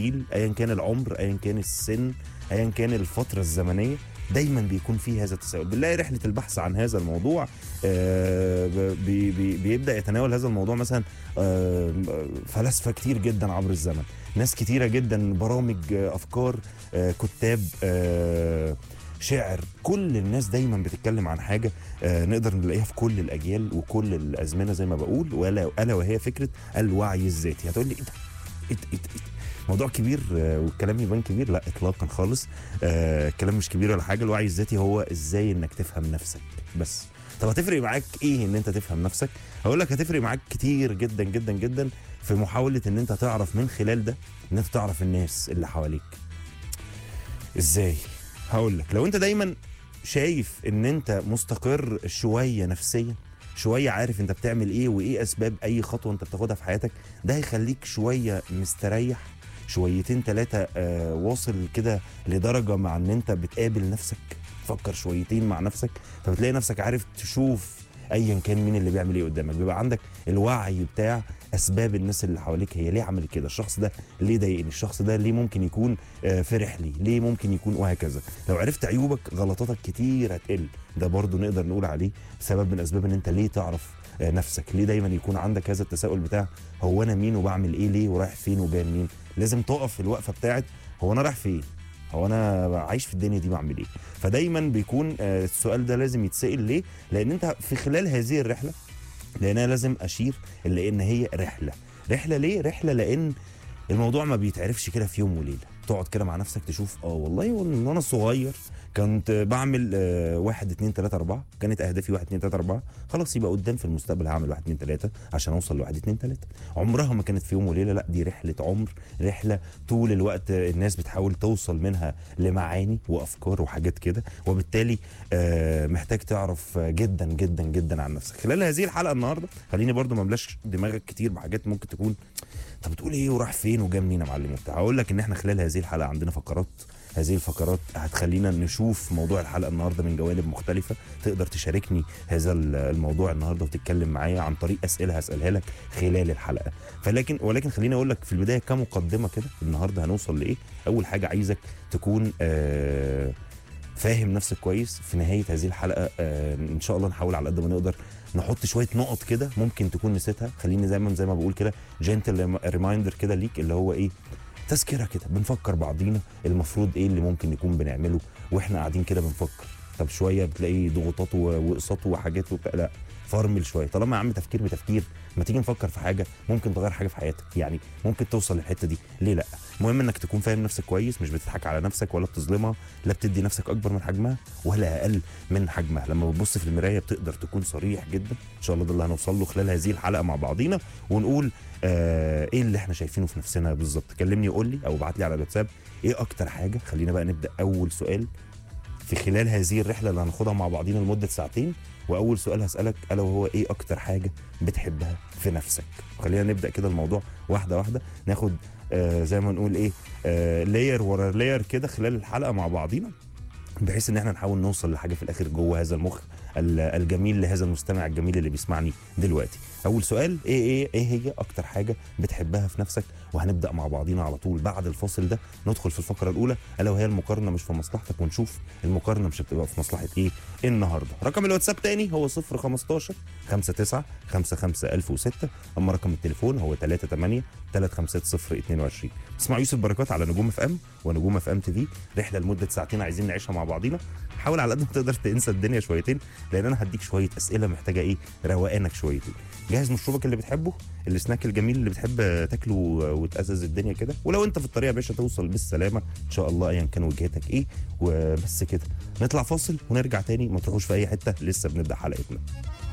بيشيل، ايا كان العمر، ايا كان السن، ايا كان الفتره الزمنيه، دايما بيكون فيه هذا التساؤل. بنلاقي رحله البحث عن هذا الموضوع بيبدا يتناول هذا الموضوع مثلا فلاسفه كتير جدا عبر الزمن، ناس كتيره جدا، برامج، افكار، كتاب، شعر، كل الناس دايما بتتكلم عن حاجه نقدر نلاقيها في كل الاجيال وكل الازمنه زي ما بقول، الا وهي فكره الوعي الذاتي. هتقول لي ايه ده؟ إيه موضوع كبير والكلام يبان كبير؟ لا اطلاقا خالص. الكلام مش كبير ولا حاجه. الوعي الذاتي هو ازاي انك تفهم نفسك بس. طب هتفرق معاك ايه ان انت تفهم نفسك؟ هقول لك هتفرق معاك كتير جدا جدا جدا في محاوله ان انت تعرف من خلال ده ان انت تعرف الناس اللي حواليك. ازاي؟ هقول لك. لو انت دايما شايف ان انت مستقر شويه نفسيا، شويه عارف انت بتعمل ايه وايه اسباب اي خطوه انت بتاخدها في حياتك، ده هيخليك شويه مستريح، شويتين ثلاثه واصل كده لدرجه مع ان انت بتقابل نفسك، تفكر شويتين مع نفسك، فبتلاقي نفسك عارف تشوف ايا كان مين اللي بيعمل ايه قدامك. بيبقى عندك الوعي بتاع اسباب الناس اللي حواليك، هي ليه عمل كده، الشخص ده ليه ضايقني، الشخص ده ليه ممكن يكون فرح لي، ليه ممكن يكون، وهكذا. لو عرفت عيوبك غلطاتك كتير هتقل. ده برضو نقدر نقول عليه سبب من اسباب ان انت ليه تعرف نفسك، ليه دايما يكون عندك هذا التساؤل بتاع هو انا مين وبعمل ايه ليه ورايح فين وجاي منين. لازم تقف في الوقفه بتاعت هو انا رايح فين، هو انا عايش في الدنيا دي بعمل ايه. فدايما بيكون السؤال ده لازم يتسأل. ليه؟ لان انت في خلال هذه الرحله، لان انا لازم اشير لان هي رحله. ليه رحله؟ لان الموضوع ما بيتعرفش كده في يوم وليله. تقعد كده مع نفسك تشوف والله من وانا صغير كنت بعمل 1 2 3 4، كانت اهدافي 1 2 3 4، خلاص يبقى قدام في المستقبل هعمل 1 2 3 عشان اوصل ل 1 2 3. عمرها ما كانت في يوم وليله، لا دي رحله عمر، رحله طول الوقت الناس بتحاول توصل منها لمعاني وافكار وحاجات كده. وبالتالي محتاج تعرف جدا جدا جدا عن نفسك. خلال هذه الحلقه النهارده خليني برضو ما املاش دماغك كتير بحاجات ممكن تكون طب بتقول ايه وراح فين وجا منين يا معلم وبتاع. هقول لك ان احنا خلال هذه الحلقه عندنا فقرات، هذه الفقرات هتخلينا نشوف موضوع الحلقه النهارده من جوانب مختلفه. تقدر تشاركني هذا الموضوع النهارده وتتكلم معايا عن طريق اسئله هسالها لك خلال الحلقه. ولكن خليني اقول لك في البدايه كمقدمه كده النهارده هنوصل لايه. اول حاجه عايزك تكون فاهم نفسك كويس. في نهايه هذه الحلقه ان شاء الله نحاول على قد ما نقدر نحط شويه نقط كده ممكن تكون نسيتها. خليني زي ما بقول كده جنتل ريمايندر كده ليك، اللي هو ايه، تذكره كده بنفكر بعضينا المفروض ايه اللي ممكن نكون بنعمله واحنا قاعدين كده بنفكر. طب شويه بتلاقي ضغوطات واقساط وحاجات لا فرمل شويه. طالما يا عم تفكير بتفكير، ما تيجي نفكر في حاجه ممكن تغير حاجه في حياتك، يعني ممكن توصل للحته دي، ليه لا؟ المهم انك تكون فاهم نفسك كويس، مش بتضحك على نفسك ولا بتظلمها، لا بتدي نفسك اكبر من حجمها ولا اقل من حجمها. لما بتبص في المرايه بتقدر تكون صريح جدا. ان شاء الله ده اللي هنوصل له خلال هذه الحلقه مع بعضينا، ونقول ايه اللي احنا شايفينه في نفسنا بالظبط. كلمني وقول لي او ابعت لي على الواتساب ايه اكتر حاجه. خلينا بقى نبدا اول سؤال في خلال هذه الرحله اللي هناخدها مع بعضينا لمده ساعتين. واول سؤال هسالك الا وهو ايه اكتر حاجه بتحبها في نفسك. خلينا نبدا كده الموضوع واحده واحده، ناخد زي ما نقول ايه لاير ورا لاير كده خلال الحلقه مع بعضينا، بحيث ان احنا نحاول نوصل لحاجه في الاخر جوه هذا المخ الجميل لهذا المستمع الجميل اللي بيسمعني دلوقتي. اول سؤال ايه هي اكتر حاجه بتحبها في نفسك. وهنبدا مع بعضينا على طول بعد الفاصل ده ندخل في الفقره الاولى الا وهي المقارنه مش في مصلحتك، ونشوف المقارنه مش بتبقى في مصلحه ايه النهارده. رقم الواتساب تاني هو 015 59 55 1006، اما رقم التليفون هو 38 350 22. اسمع يوسف بركات على نجوم اف ام ونجوم اف ام تي في. رحله لمده ساعتين عايزين نعيشها مع بعضينا. حاول على قد ما تقدر تنسى الدنيا شويتين، لان انا هديك شويه اسئله محتاجه ايه، روقانك شويتين. جهز مشروبك اللي بتحبه، السناك الجميل اللي بتحب تاكله وتأزز الدنيا كده. ولو انت في الطريق يا باشا توصل بالسلامه ان شاء الله ايا كان وجهتك ايه. وبس كده نطلع فاصل ونرجع تاني، ما تروحوش في اي حته، لسه بنبدا حلقتنا.